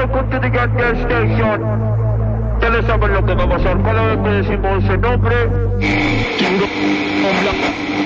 welcome to the Get Gas Station. Ya le saben lo que va a pasar cada vez que decimos ese nombre.